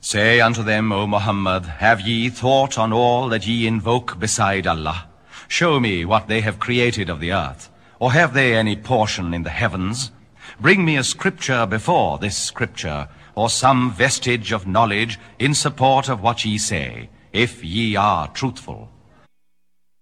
Say unto them, O Muhammad, have ye thought on all that ye invoke beside Allah? Show me what they have created of the earth, or have they any portion in the heavens? Bring me a scripture before this scripture, or some vestige of knowledge in support of what ye say, if ye are truthful.